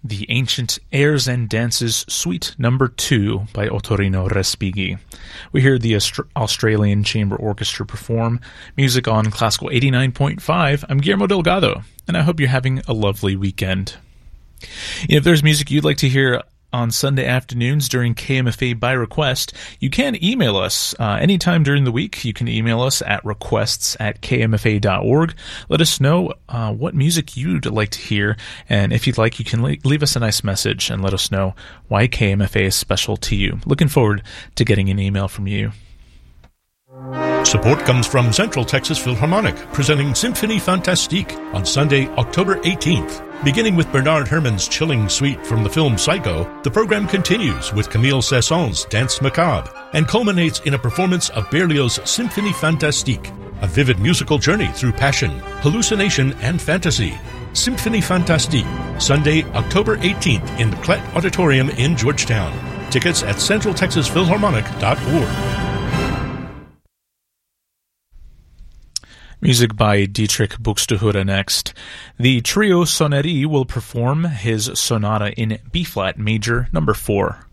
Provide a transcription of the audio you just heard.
The Ancient Airs and Dances Suite No. 2 by Ottorino Respighi. We hear the Australian Chamber Orchestra perform music on Classical 89.5. I'm Guillermo Delgado, and I hope you're having a lovely weekend. If there's music you'd like to hear on Sunday afternoons during KMFA by request, you can email us anytime during the week. You can email us at requests@kmfa.org. Let us know what music you'd like to hear, and if you'd like, you can leave us a nice message and let us know why KMFA is special to you. Looking forward to getting an email from you. Support comes from Central Texas Philharmonic, presenting Symphonie Fantastique on Sunday, October 18th. Beginning with Bernard Herrmann's chilling suite from the film Psycho, the program continues with Camille Saint-Saëns's Danse Macabre and culminates in a performance of Berlioz' Symphonie Fantastique, a vivid musical journey through passion, hallucination, and fantasy. Symphonie Fantastique, Sunday, October 18th in the Klett Auditorium in Georgetown. Tickets at centraltexasphilharmonic.org. Music by Dietrich Buxtehude next. The Trio Sonnerie will perform his sonata in B-flat major, No. 4.